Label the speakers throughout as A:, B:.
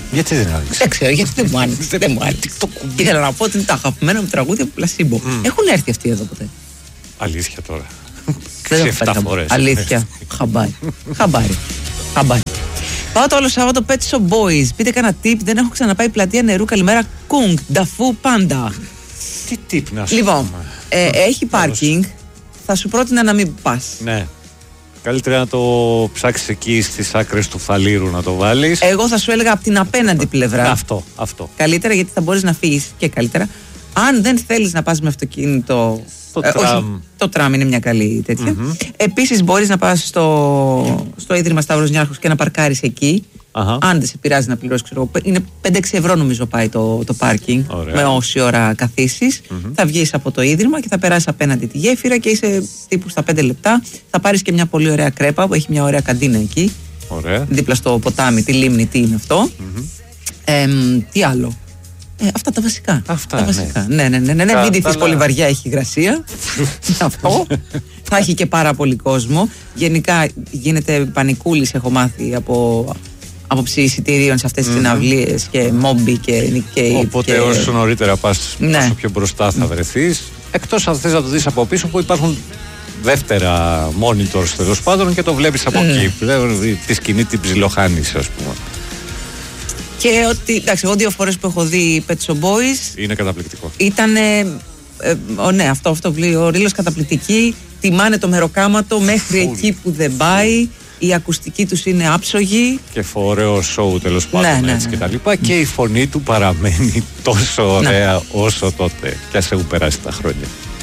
A: Γιατί δεν άνοιξε?
B: Δεν ξέρω, γιατί δεν μου άνοιξε. Δεν μου άνοιξε. Ήθελα να πω ότι είναι τα αγαπημένα μου τραγούδια από Πλασίμπο. Έχουν έρθει αυτοί εδώ ποτέ?
A: Αλήθεια τώρα?
B: Δεν
A: 7 φορές.
B: Αλήθεια. Χαμπάρι. Πάω το άλλο Σάββατο Pet Shop Boys. Πείτε κανένα tip, δεν έχω ξαναπάει πλατεία νερού. Καλημέρα. Κουγκ, νταφού, πάντα.
A: Τι tip να σου
B: Λοιπόν, έχει πάρκινγκ. Θα σου πρότεινα να μην πας.
A: Ναι. Καλύτερα να το ψάξεις εκεί στις άκρες του Φαλήρου να το βάλεις.
B: Εγώ θα σου έλεγα από την απέναντι πλευρά.
A: Αυτό.
B: Καλύτερα, γιατί θα μπορείς να φύγεις και καλύτερα. Αν δεν θέλεις να πας με αυτοκίνητο. Το τραμ είναι μια καλή τέτοια. Επίσης μπορείς να πας στο Ίδρυμα Σταύρος Νιάρχος και να παρκάρεις εκεί. Αν δεν σε πειράζει να πληρώσεις, είναι 5-6 ευρώ νομίζω πάει το πάρκινγκ. Με όση ώρα καθίσεις. Θα βγεις από το Ίδρυμα και θα περάσεις απέναντι τη γέφυρα και είσαι τύπου στα 5 λεπτά. Θα πάρεις και μια πολύ ωραία κρέπα που έχει μια ωραία καντίνα εκεί.
A: Ωραία.
B: Δίπλα στο ποτάμι, τη λίμνη, τι είναι αυτό. Τι άλλο? Αυτά τα βασικά. Ναι. Μην ντυθείς πολύ βαριά, έχει υγρασία. Αυτό. Θα έχει και πάρα πολύ κόσμο. Γενικά γίνεται πανικούλης, έχω μάθει, από άποψη εισιτηρίων σε αυτές τις συναυλίες και μόμπι και
A: οπότε όσο νωρίτερα πας, όσο πιο μπροστά θα βρεθείς. Εκτός αν θες να το δεις από πίσω, που υπάρχουν δεύτερα monitors τέλος πάντων και το βλέπεις από εκεί. Τη σκηνή την ψιλοχάνεις, ας πούμε.
B: Και ότι, εντάξει, εγώ 2 φορές που έχω δει Pet Shop Boys
A: είναι καταπληκτικό.
B: Ήταν, ναι, αυτό ο ρίλος καταπληκτική. Τιμάνε το μεροκάματο μέχρι εκεί που δεν πάει. Η ακουστική τους είναι άψογη.
A: Και ωραίο σοου τέλος πάντων, έτσι και τα λοιπά. Και η φωνή του παραμένει τόσο ωραία όσο τότε. Και ας έχουν περάσει τα χρόνια.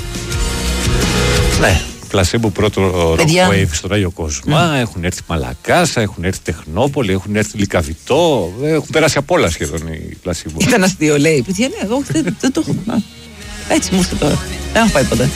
A: Ναι. Πλασίμπο πρώτο Rock Wave στον Άγιο Κοσμά, έχουν έρθει Μαλακάσα, έχουν έρθει Τεχνόπολη, έχουν έρθει Λυκαβητό, έχουν περάσει απ' όλα σχεδόν οι Πλασίμπο.
B: Ήταν αστείο, λέει. Παιδιά, ναι, εγώ δεν το έχω. Έτσι μου ήρθε τώρα. Δεν έχω πάει ποτέ.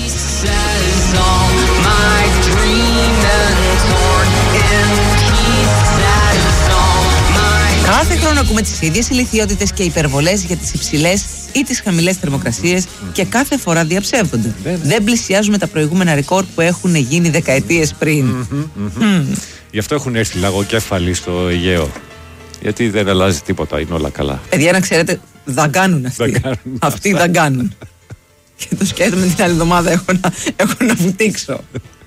B: Κάθε χρόνο ακούμε τις ίδιες ηλιθιότητες και υπερβολές για τις υψηλές ή τις χαμηλές θερμοκρασίες και κάθε φορά διαψεύδονται. Δεν πλησιάζουμε τα προηγούμενα ρεκόρ που έχουν γίνει δεκαετίες πριν.
A: Γι' αυτό έχουν έρθει λαγοκέφαλοι στο Αιγαίο. Γιατί δεν αλλάζει τίποτα, είναι όλα καλά.
B: Παιδιά, να ξέρετε, δαγκάνουν αυτοί. Αυτοί δαγκάνουν. Και το σκέφτομαι την άλλη εβδομάδα έχω να βουτήξω.